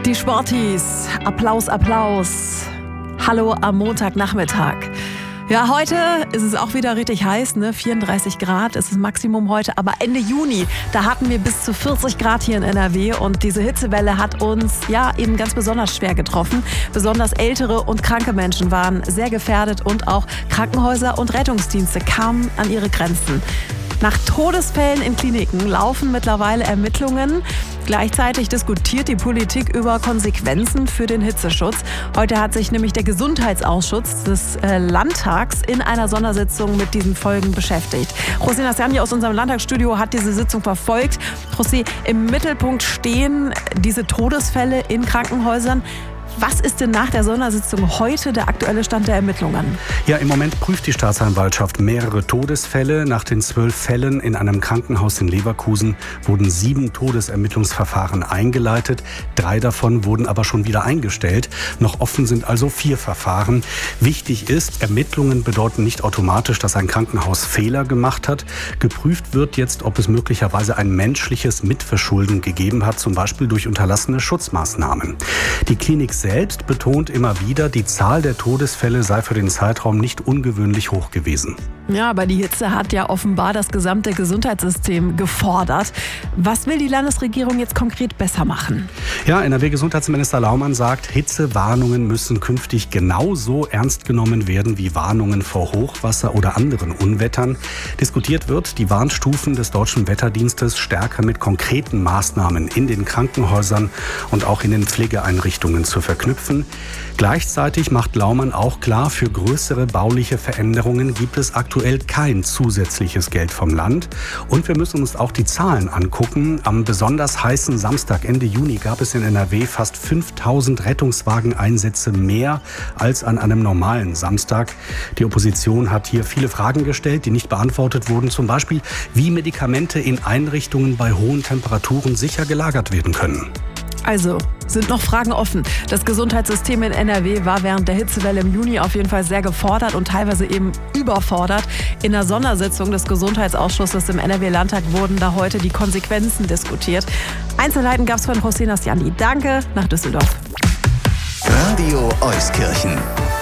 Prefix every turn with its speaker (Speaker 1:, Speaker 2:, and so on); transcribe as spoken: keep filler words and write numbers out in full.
Speaker 1: Die Sportis, Applaus, Applaus. Hallo am Montagnachmittag. Ja, heute ist es auch wieder richtig heiß, ne? vierunddreißig Grad ist das Maximum heute. Aber Ende Juni, da hatten wir bis zu vierzig Grad hier in N R W. Und diese Hitzewelle hat uns ja eben ganz besonders schwer getroffen. Besonders ältere und kranke Menschen waren sehr gefährdet. Und auch Krankenhäuser und Rettungsdienste kamen an ihre Grenzen. Nach Todesfällen in Kliniken laufen mittlerweile Ermittlungen. Gleichzeitig diskutiert die Politik über Konsequenzen für den Hitzeschutz. Heute hat sich nämlich der Gesundheitsausschuss des äh, Landtags in einer Sondersitzung mit diesen Folgen beschäftigt. José Nassani aus unserem Landtagsstudio hat diese Sitzung verfolgt. José, im Mittelpunkt stehen diese Todesfälle in Krankenhäusern. Was ist denn nach der Sondersitzung heute der aktuelle Stand der Ermittlungen?
Speaker 2: Ja, im Moment prüft die Staatsanwaltschaft mehrere Todesfälle. Nach den zwölf Fällen in einem Krankenhaus in Leverkusen wurden sieben Todesermittlungsverfahren eingeleitet. Drei davon wurden aber schon wieder eingestellt. Noch offen sind also vier Verfahren. Wichtig ist, Ermittlungen bedeuten nicht automatisch, dass ein Krankenhaus Fehler gemacht hat. Geprüft wird jetzt, ob es möglicherweise ein menschliches Mitverschulden gegeben hat, zum Beispiel durch unterlassene Schutzmaßnahmen. Die Klinik selbst betont immer wieder, die Zahl der Todesfälle sei für den Zeitraum nicht ungewöhnlich hoch gewesen.
Speaker 1: Ja, aber die Hitze hat ja offenbar das gesamte Gesundheitssystem gefordert. Was will die Landesregierung jetzt konkret besser machen?
Speaker 2: Ja, N R W-Gesundheitsminister Laumann sagt, Hitzewarnungen müssen künftig genauso ernst genommen werden wie Warnungen vor Hochwasser oder anderen Unwettern. Diskutiert wird, die Warnstufen des Deutschen Wetterdienstes stärker mit konkreten Maßnahmen in den Krankenhäusern und auch in den Pflegeeinrichtungen zu verknüpfen. Gleichzeitig macht Laumann auch klar, für größere bauliche Veränderungen gibt es aktuell kein zusätzliches Geld vom Land. Und wir müssen uns auch die Zahlen angucken. Am besonders heißen Samstag Ende Juni gab es in N R W fast fünftausend Rettungswageneinsätze mehr als an einem normalen Samstag. Die Opposition hat hier viele Fragen gestellt, die nicht beantwortet wurden. Zum Beispiel, wie Medikamente in Einrichtungen bei hohen Temperaturen sicher gelagert werden können.
Speaker 1: Also, sind noch Fragen offen. Das Gesundheitssystem in N R W war während der Hitzewelle im Juni auf jeden Fall sehr gefordert und teilweise eben überfordert. In der Sondersitzung des Gesundheitsausschusses im N R W-Landtag wurden da heute die Konsequenzen diskutiert. Einzelheiten gab es von José Nassani. Danke nach Düsseldorf.
Speaker 3: Radio Euskirchen.